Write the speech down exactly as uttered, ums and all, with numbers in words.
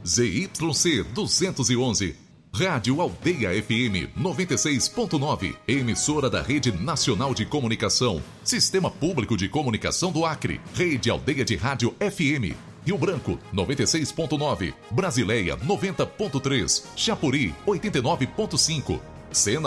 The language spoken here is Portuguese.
Z Y C duzentos e onze. Rádio Aldeia F M noventa e seis ponto nove, emissora da Rede Nacional de Comunicação, Sistema Público de Comunicação do Acre, Rede Aldeia de Rádio F M, Rio Branco noventa e seis ponto nove, Brasileia noventa ponto três, Chapuri oitenta e nove ponto cinco, Sena